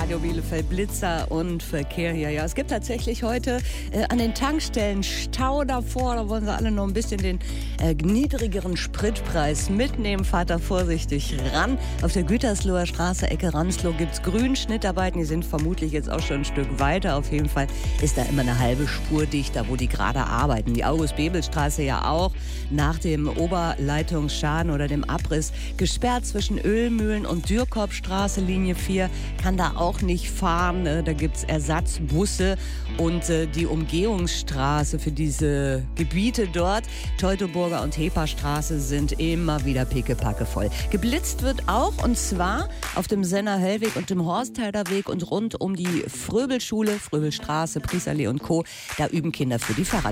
Radio Bielefeld, Blitzer und Verkehr hier. Ja, es gibt tatsächlich heute an den Tankstellen Stau davor. Da wollen sie alle noch ein bisschen den niedrigeren Spritpreis mitnehmen. Fahrt da vorsichtig ran. Auf der Gütersloher Straße, Ecke Ransloh, gibt es Grünschnittarbeiten. Die sind vermutlich jetzt auch schon ein Stück weiter. Auf jeden Fall ist da immer eine halbe Spur dicht, da wo die gerade arbeiten. Die August-Bebel-Straße ja auch nach dem Oberleitungsschaden oder dem Abriss gesperrt zwischen Ölmühlen und Dürkopstraße, Linie 4, kann da auch nicht fahren. Da gibt es Ersatzbusse und die Umgehungsstraße für diese Gebiete dort, Teutoburger und Heperstraße, sind immer wieder pickepacke voll. Geblitzt wird auch, und zwar auf dem Senner-Hellweg und dem Horstheider Weg und rund um die Fröbelschule, Fröbelstraße, Priesallee und Co. Da üben Kinder für die Fahrrad.